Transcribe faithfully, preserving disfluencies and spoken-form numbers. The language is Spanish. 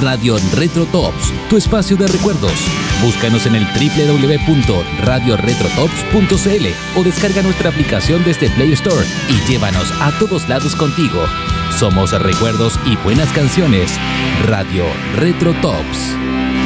Radio Retro Tops, tu espacio de recuerdos. Búscanos en el doble u doble u doble u punto radio retro tops punto c l o descarga nuestra aplicación desde Play Store y llévanos a todos lados contigo. Somos recuerdos y buenas canciones. Radio Retro Tops.